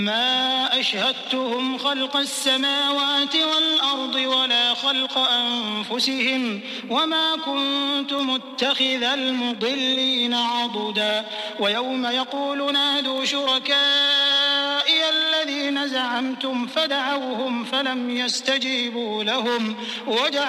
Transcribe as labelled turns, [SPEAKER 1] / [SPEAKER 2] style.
[SPEAKER 1] ما أشهدتهم خلق السماوات والأرض ولا خلق أنفسهم وما كنت متخذ المضلين عضدا ويوم يقول نادوا شركائي الذين زعمتم فدعوهم فلم يستجيبوا لهم